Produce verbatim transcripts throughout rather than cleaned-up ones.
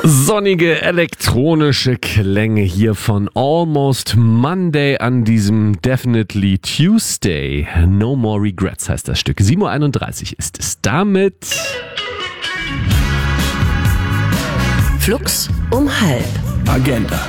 Sonnige elektronische Klänge hier von Almost Monday an diesem Definitely Tuesday. No More Regrets heißt das Stück. sieben Uhr einunddreißig ist es damit. Flux um halb. Agenda.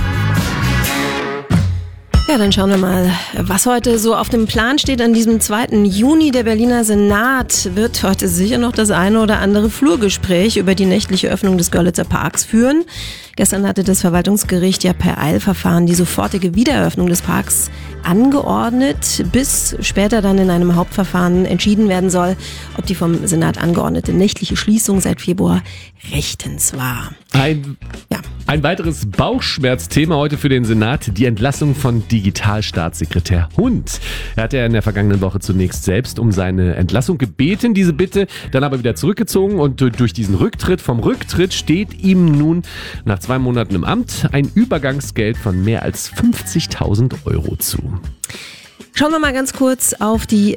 Ja, dann schauen wir mal, was heute so auf dem Plan steht an diesem zweiten Juni. Der Berliner Senat wird heute sicher noch das eine oder andere Flurgespräch über die nächtliche Öffnung des Görlitzer Parks führen. Gestern hatte das Verwaltungsgericht ja per Eilverfahren die sofortige Wiedereröffnung des Parks angeordnet, bis später dann in einem Hauptverfahren entschieden werden soll, ob die vom Senat angeordnete nächtliche Schließung seit Februar rechtens war. Ein, ja. ein weiteres Bauchschmerzthema heute für den Senat, die Entlassung von Digitalstaatssekretär Hund. Er hatte ja in der vergangenen Woche zunächst selbst um seine Entlassung gebeten, diese Bitte dann aber wieder zurückgezogen und durch diesen Rücktritt, vom Rücktritt steht ihm nun nach zwei Monaten im Amt ein Übergangsgeld von mehr als fünfzigtausend Euro zu. Schauen wir mal ganz kurz auf die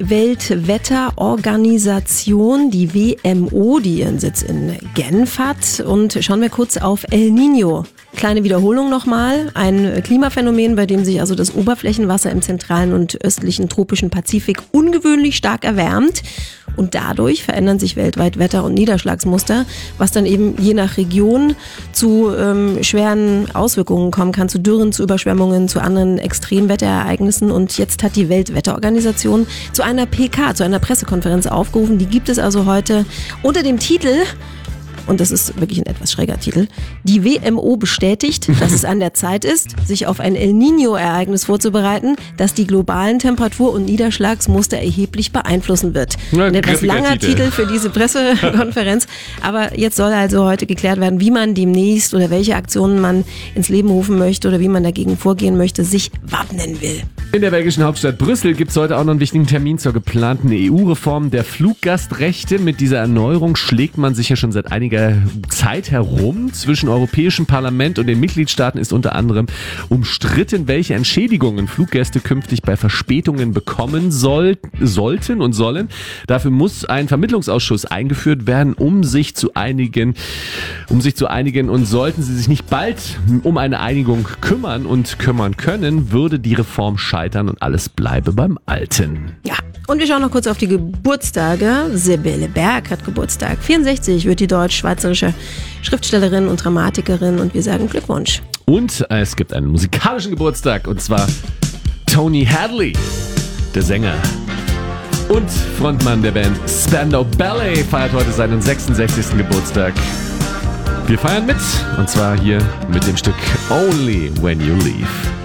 Weltwetterorganisation, die W M O, die ihren Sitz in Genf hat. Und schauen wir kurz auf El Niño. Kleine Wiederholung nochmal. Ein Klimaphänomen, bei dem sich also das Oberflächenwasser im zentralen und östlichen tropischen Pazifik ungewöhnlich stark erwärmt. Und dadurch verändern sich weltweit Wetter- und Niederschlagsmuster, was dann eben je nach Region zu ähm, schweren Auswirkungen kommen kann, zu Dürren, zu Überschwemmungen, zu anderen Extremwetterereignissen. Und jetzt hat die Weltwetterorganisation zu einer P K, zu einer Pressekonferenz aufgerufen. Die gibt es also heute unter dem Titel, und das ist wirklich ein etwas schräger Titel, die W M O bestätigt, dass es an der Zeit ist, sich auf ein El Niño-Ereignis vorzubereiten, das die globalen Temperatur- und Niederschlagsmuster erheblich beeinflussen wird. Ja, ein etwas langer Titel. Titel für diese Pressekonferenz, aber jetzt soll also heute geklärt werden, wie man demnächst oder welche Aktionen man ins Leben rufen möchte oder wie man dagegen vorgehen möchte, sich wappnen will. In der belgischen Hauptstadt Brüssel gibt es heute auch noch einen wichtigen Termin zur geplanten E U-Reform der Fluggastrechte. Mit dieser Erneuerung schlägt man sich ja schon seit einiger Zeit herum. Zwischen Europäischem Parlament und den Mitgliedstaaten ist unter anderem umstritten, welche Entschädigungen Fluggäste künftig bei Verspätungen bekommen soll, sollten und sollen. Dafür muss ein Vermittlungsausschuss eingeführt werden, um sich zu einigen, um sich zu einigen. Und sollten sie sich nicht bald um eine Einigung kümmern und kümmern können, würde die Reform scheitern und alles bleibe beim Alten. Ja, und wir schauen noch kurz auf die Geburtstage. Sibylle Berg hat Geburtstag. vierundsechzig wird die deutsch-schweizerische Schriftstellerin und Dramatikerin und wir sagen Glückwunsch. Und es gibt einen musikalischen Geburtstag und zwar Tony Hadley, der Sänger und Frontmann der Band Spandau Ballet, feiert heute seinen sechsundsechzigsten Geburtstag. Wir feiern mit und zwar hier mit dem Stück Only When You Leave.